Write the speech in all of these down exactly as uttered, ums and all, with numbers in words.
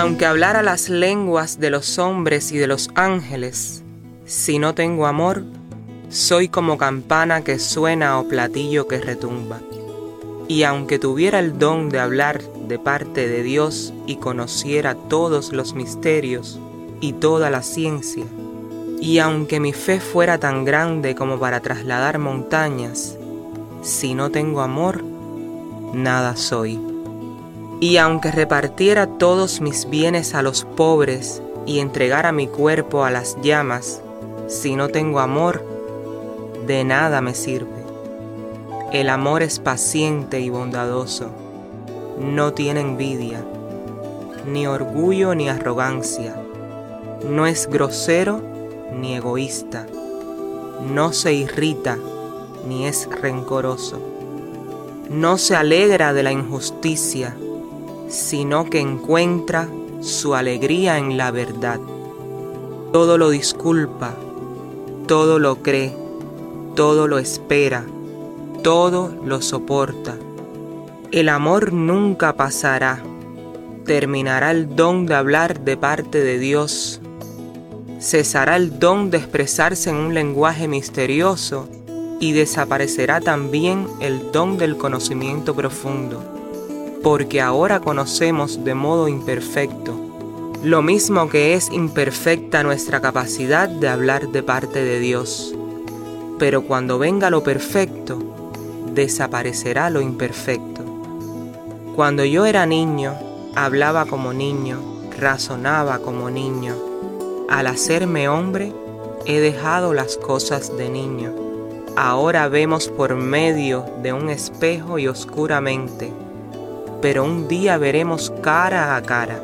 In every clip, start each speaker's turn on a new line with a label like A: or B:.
A: Aunque hablara las lenguas de los hombres y de los ángeles, si no tengo amor, soy como campana que suena o platillo que retumba. Y aunque tuviera el don de hablar de parte de Dios y conociera todos los misterios y toda la ciencia, y aunque mi fe fuera tan grande como para trasladar montañas, si no tengo amor, nada soy. Y aunque repartiera todos mis bienes a los pobres y entregara mi cuerpo a las llamas, si no tengo amor, de nada me sirve. El amor es paciente y bondadoso, no tiene envidia, ni orgullo ni arrogancia, no es grosero ni egoísta, no se irrita ni es rencoroso, no se alegra de la injusticia, sino que encuentra su alegría en la verdad. Todo lo disculpa, todo lo cree, todo lo espera, todo lo soporta. El amor nunca pasará, terminará el don de hablar de parte de Dios, cesará el don de expresarse en un lenguaje misterioso y desaparecerá también el don del conocimiento profundo, porque ahora conocemos de modo imperfecto, lo mismo que es imperfecta nuestra capacidad de hablar de parte de Dios. Pero cuando venga lo perfecto, desaparecerá lo imperfecto. Cuando yo era niño, hablaba como niño, razonaba como niño. Al hacerme hombre, he dejado las cosas de niño. Ahora vemos por medio de un espejo y oscuramente, pero un día veremos cara a cara.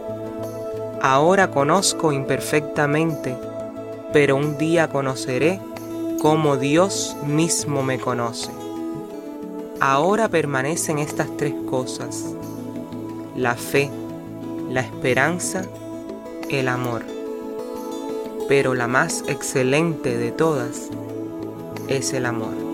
A: Ahora conozco imperfectamente, pero un día conoceré como Dios mismo me conoce. Ahora permanecen estas tres cosas: la fe, la esperanza, el amor. Pero la más excelente de todas es el amor.